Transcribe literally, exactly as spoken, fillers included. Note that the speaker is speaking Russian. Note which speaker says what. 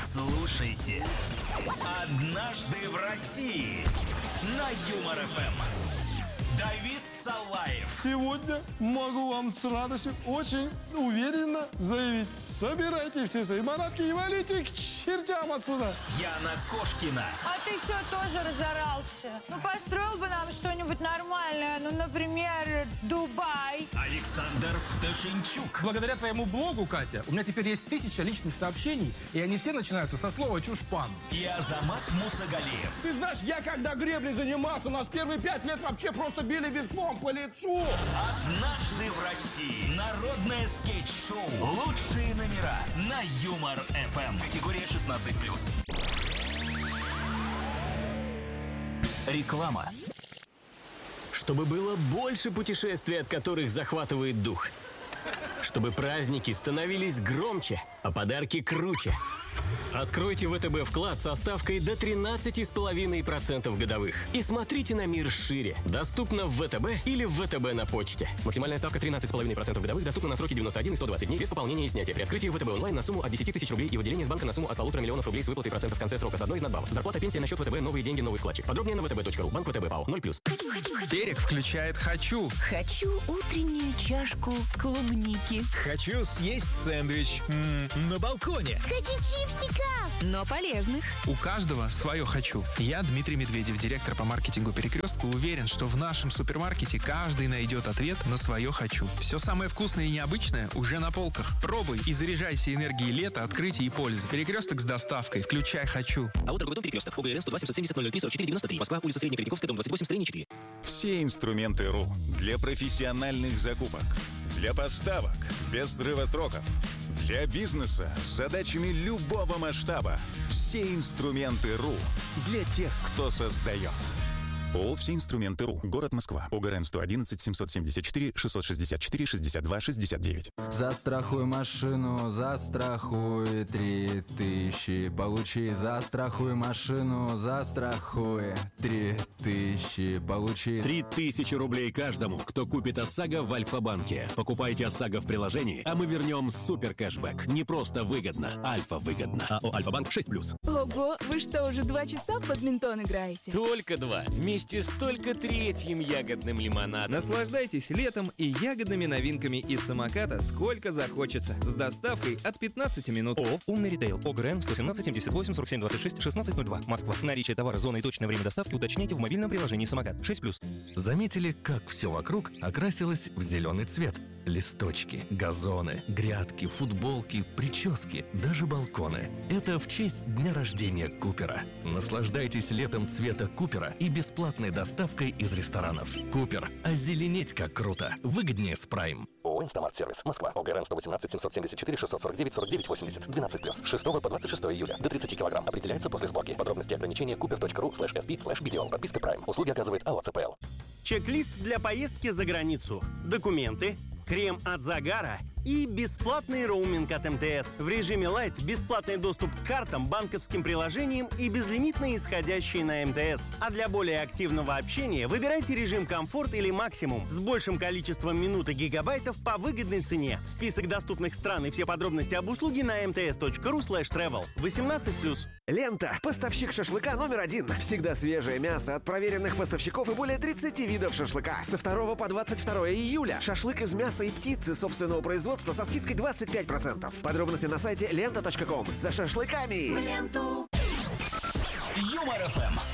Speaker 1: Слушайте «Однажды в России» на Юмор эф эм. Давид Салаев.
Speaker 2: Сегодня могу вам с радостью очень уверенно заявить: собирайте все свои манатки и валите к чертям отсюда.
Speaker 1: Яна Кошкина.
Speaker 3: А ты что, тоже разорался? Ну, построил бы нам что-нибудь нормальное, ну, например, Дубай.
Speaker 1: Александр Пташенчук.
Speaker 4: Благодаря твоему блогу, Катя, у меня теперь есть тысяча личных сообщений, и они все начинаются со слова «чушпан».
Speaker 1: И Азамат Мусагалиев.
Speaker 5: Ты знаешь, я когда греблей занимался, у нас первые пять лет вообще просто били веслом по лицу.
Speaker 1: «Однажды в России» — народное скетч-шоу. Лучшие номера на Юмор эф эм. Категория шестнадцать плюс. Реклама.
Speaker 6: Чтобы было больше путешествий, от которых захватывает дух. Чтобы праздники становились громче, а подарки круче. Откройте ВТБ вклад со ставкой до тринадцать целых пять десятых процента годовых. И смотрите на мир шире. Доступно в ВТБ или в ВТБ на почте. Максимальная ставка тринадцать целых пять десятых процента годовых. Доступна на сроки девяносто один и сто двадцать дней без пополнения и снятия. При открытии ВТБ онлайн на сумму от десяти тысяч рублей и в отделениях банка на сумму от полутора миллионов рублей с выплатой процентов в конце срока с одной из надбавок. Зарплата, пенсия на счет ВТБ, новые деньги, новый вкладчик. Подробнее на втб точка ру. Банк ВТБ ПАО. ноль плюс.
Speaker 7: Хочу, хочу, хочу.
Speaker 8: Терек включает «Хочу».
Speaker 7: Хочу утреннюю чашку клубники.
Speaker 8: Хочу съесть сэндвич м-м, на балконе.
Speaker 7: Хочу чипсиков, но полезных.
Speaker 8: У каждого свое «хочу». Я, Дмитрий Медведев, директор по маркетингу «Перекрестка», уверен, что в нашем супермаркете каждый найдет ответ на свое «хочу». Все самое вкусное и необычное уже на полках. Пробуй и заряжайся энергией лета, открытия и пользы. «Перекресток» с доставкой. Включай «хочу».
Speaker 6: А вот торговый дом «Перекресток». ОГРН сто два семьсот семьдесят ноль ноль три сорок четыре девяносто три. Москва, улица Среднеколлектовская, дом двадцать восемь, строение четыре.
Speaker 9: Все инструменты РУ для профессиональных закупок, для поставок без срыва сроков, для бизнеса с задачами любого масштаба. Все инструменты РУ для тех, кто создает. ООО «Все инструменты РУ». Город Москва. ОГРН сто одиннадцать семьсот семьдесят четыре шестьсот шестьдесят четыре шестьдесят два шестьдесят девять.
Speaker 10: Застрахуй машину, застрахуй три тысячи. Получи, застрахуй машину, застрахуй три тысячи. Получи.
Speaker 11: Три тысячи рублей каждому, кто купит ОСАГО в Альфа-банке. Покупайте ОСАГО в приложении, а мы вернем супер кэшбэк. Не просто выгодно, Альфа выгодно. АО «Альфа-банк» шесть плюс.
Speaker 12: Ого, вы что, уже два часа в бадминтон играете?
Speaker 13: Только два. Вместе с только третьим ягодным лимонадом.
Speaker 14: Наслаждайтесь летом и ягодными новинками из самоката сколько захочется. С доставкой от пятнадцати минут.
Speaker 15: ООО «Умный ритейл». ОГРН сто семнадцать семьдесят восемь сорок семь двадцать шесть шестнадцать ноль два. Москва. Наличие товара, зона и точное время доставки уточняйте в мобильном приложении «Самокат». шесть плюс.
Speaker 16: Заметили, как все вокруг окрасилось в зеленый цвет? Листочки, газоны, грядки, футболки, прически, даже балконы. Это в честь дня рождения Купера. Наслаждайтесь летом цвета Купера и бесплатной доставкой из ресторанов. Купер. Озеленеть как круто. Выгоднее с Прайм.
Speaker 6: ООО «Инстамарт Сервис». Москва. ОГРН сто восемнадцать семьсот семьдесят четыре шестьсот сорок девять сорок девять восемьдесят. двенадцать плюс. с шестого по двадцать шестое июля. До тридцати килограмм. Определяется после сборки. Подробности и ограничения купер.ру слэш sp слэш btl. Подписка Прайм. Услуги оказывает АО ЦПЛ.
Speaker 17: Чек-лист для поездки за границу. Документы, крем от загара и бесплатный роуминг от эм тэ эс. В режиме Lite бесплатный доступ к картам, банковским приложениям и безлимитные исходящие на эм тэ эс. А для более активного общения выбирайте режим комфорт или максимум с большим количеством минут и гигабайтов по выгодной цене. Список доступных стран и все подробности об услуге на mts.ru слэш travel. восемнадцать плюс.
Speaker 18: Лента. Поставщик шашлыка номер один. Всегда свежее мясо от проверенных поставщиков и более тридцати видов шашлыка. Со второго по двадцать второе июля. Шашлык из мяса и птицы собственного производства со скидкой двадцать пять процентов. Подробности на сайте лента точка ком. За шашлыками!
Speaker 7: В ленту!
Speaker 1: Юмор эф эм.